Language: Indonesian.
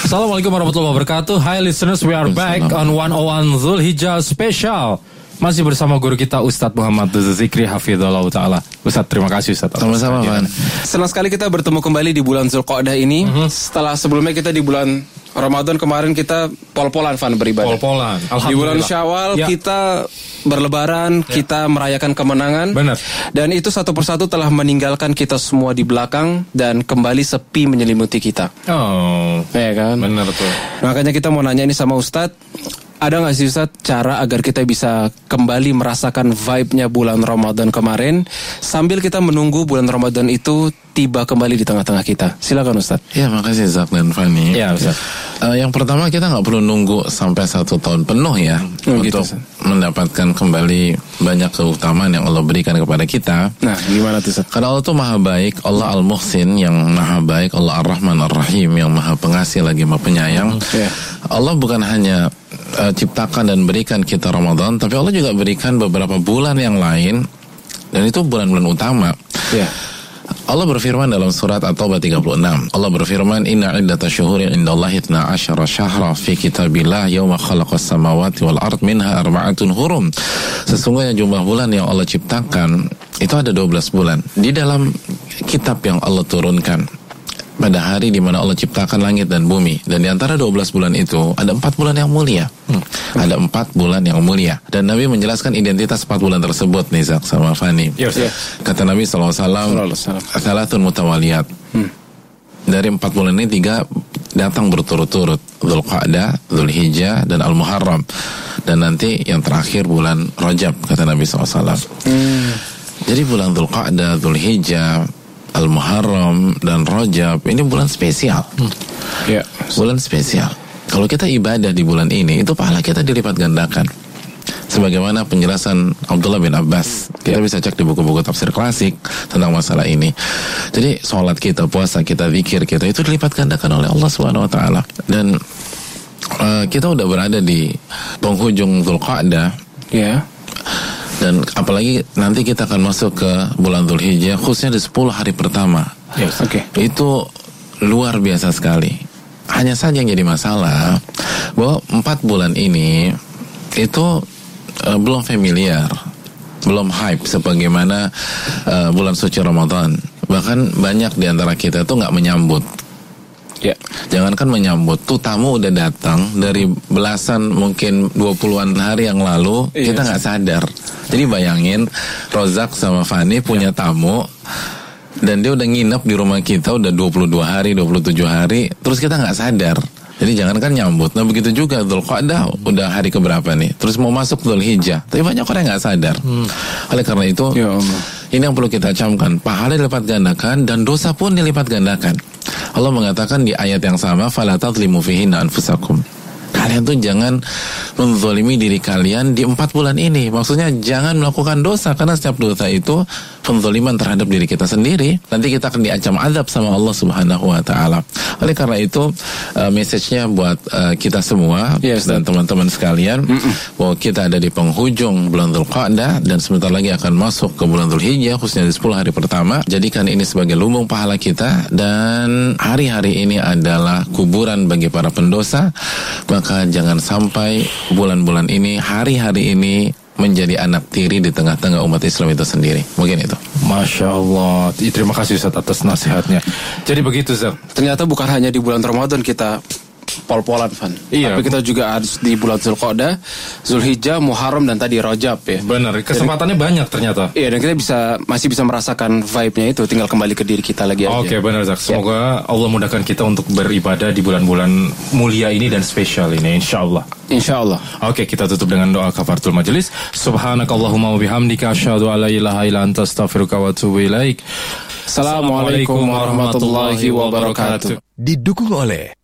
Assalamualaikum warahmatullahi wabarakatuh. Hi listeners, we are back on 101 Zulhijjah Special. Masih bersama guru kita Ustadz Muhammad Zikri Hafizahullah Ta'ala. Ustadz, terima kasih Ustadz. Sama-sama, Pak. Senang sekali kita bertemu kembali di bulan Zulqa'dah ini. Setelah sebelumnya kita di bulan Ramadan kemarin kita pol-polan beribadah. Pol-polan. Di bulan Syawal kita berlebaran, kita merayakan kemenangan. Benar. Dan itu satu persatu telah meninggalkan kita semua di belakang dan kembali sepi menyelimuti kita. Oh, ya kan? Benar tuh. Makanya kita mau nanya ini sama Ustadz. Ada nggak sih Ustadz cara agar kita bisa kembali merasakan vibe-nya bulan Ramadan kemarin sambil kita menunggu bulan Ramadan itu tiba kembali di tengah-tengah kita? Silakan Ustadz. Ya, makasih Zak dan Fani. Ya Ustadz. Yang pertama, kita nggak perlu nunggu sampai 1 tahun penuh ya untuk gitu, mendapatkan kembali banyak keutamaan yang Allah berikan kepada kita. Nah, gimana tuh Ustadz? Karena Allah tuh maha baik, Allah Al-Muhsin yang maha baik, Allah Ar-Rahman Ar-Rahim yang maha pengasih lagi maha penyayang. Allah bukan hanya ciptakan dan berikan kita Ramadan, tapi Allah juga berikan beberapa bulan yang lain, dan itu bulan-bulan utama. Allah berfirman dalam surat At-Taubah 36. Allah berfirman, "Inna iddatasyuhuri indallahi 12 syahra fi kitabillah yauma khalaqas samawati wal ard minha arba'atun hurum." Sesungguhnya jumlah bulan yang Allah ciptakan itu ada 12 bulan di dalam kitab yang Allah turunkan pada hari di mana Allah ciptakan langit dan bumi. Dan di antara 12 bulan itu ada 4 bulan yang mulia. Ada 4 bulan yang mulia. Dan Nabi menjelaskan identitas 4 bulan tersebut nih Zak sama Fani. Kata Nabi SAW, "Salatun mutawaliyat." Dari 4 bulan ini 3 datang berturut-turut. Dzulqa'dah, Dzulhijjah, dan Al-Muharram. Dan nanti yang terakhir bulan Rajab, kata Nabi SAW. Jadi bulan Dzulqa'dah, Dzulhijjah, Al-Muharram dan Rajab ini bulan spesial. Bulan spesial. Kalau kita ibadah di bulan ini, itu pahala kita dilipat gandakan. Sebagaimana penjelasan Abdullah bin Abbas, kita bisa cek di buku-buku tafsir klasik tentang masalah ini. Jadi sholat kita, puasa kita, zikir kita itu dilipat gandakan oleh Allah Subhanahu Wa Taala. Dan kita udah berada di penghujung Dzulqa'dah. Dan apalagi nanti kita akan masuk ke bulan Dzulhijjah, khususnya di 10 hari pertama. Itu luar biasa sekali. Hanya saja yang jadi masalah bahwa 4 bulan ini itu belum familiar, belum hype sebagaimana bulan suci Ramadan. Bahkan banyak di antara kita itu nggak menyambut. Jangankan menyambut, tuh tamu udah datang dari belasan mungkin 20-an hari yang lalu, kita nggak sadar. Jadi bayangin Rozak sama Fani punya tamu dan dia udah nginep di rumah kita udah 22 hari, 27 hari, terus kita nggak sadar. Jadi jangankan nyambut. Nah begitu juga Dzulqa'dah udah hari keberapa nih, terus mau masuk Dzulhijjah, tapi banyak orang yang nggak sadar. Oleh karena itu ini yang perlu kita camkan, pahala dilipat gandakan dan dosa pun dilipat gandakan. Allah mengatakan di ayat yang sama, "Fala tadzlimu fihinna anfusakum." Kalian tuh jangan menzalimi diri kalian di 4 bulan ini. Maksudnya jangan melakukan dosa, karena setiap dosa itu penzaliman terhadap diri kita sendiri. Nanti kita akan diancam azab sama Allah Subhanahu Wa Taala. Oleh karena itu message-nya buat kita semua dan teman-teman sekalian, bahwa kita ada di penghujung bulan Dzulqa'dah dan sebentar lagi akan masuk ke bulan Dzulhijjah, khususnya di 10 hari pertama. Jadikan ini sebagai lumbung pahala kita, dan hari-hari ini adalah kuburan bagi para pendosa. Maka jangan sampai bulan-bulan ini, hari-hari ini menjadi anak tiri di tengah-tengah umat Islam itu sendiri. Mungkin itu. Masya Allah. Terima kasih Ustaz atas nasihatnya. Jadi begitu Ustaz. Ternyata bukan hanya di bulan Ramadan kita pol-polan tapi kita juga harus di bulan Dzulqa'dah, Dzulhijjah, Muharram, dan tadi Rajab ya. Benar, kesempatannya banyak ternyata. Iya, dan kita masih bisa merasakan vibe-nya itu, tinggal kembali ke diri kita lagi aja. Oke, benar Zak. Semoga Allah mudahkan kita untuk beribadah di bulan-bulan mulia ini dan spesial ini, insyaallah. Insyaallah. Oke, kita tutup dengan doa kafaratul majelis. Subhanakallahumma wa bihamdika asyhadu an la ilaha illa anta astaghfiruka wa atubu ilaik. Assalamualaikum warahmatullahi wabarakatuh. Didukung oleh